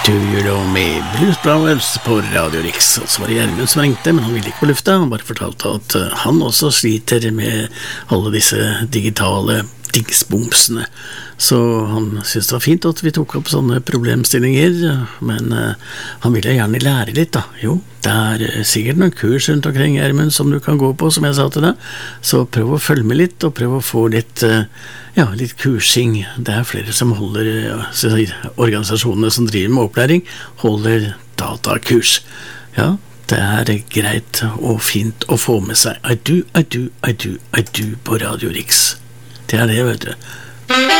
Do You Know Me, Blues Brothers på Radio Rix. Og så var det Gjermund som ringte, men han ville ikke på lufta. Han bare fortalte at han også sliter med alle disse digitale dingsbomsene. Så han syntes det var fint at vi tok opp sånne problemstillinger, men han ville gjerne lære litt da. Jo, det sikkert noen kurs rundt omkring, Gjermund, som du kan gå på, som jeg sa til deg. Så prøv å følge med litt, og prøv å få litt litt kursing. Det flere som holder, organisasjonene som driver med opplæring, holder datakurs. Ja, det greit og fint å få med seg. I do på Radio Rix. Det det, vet du.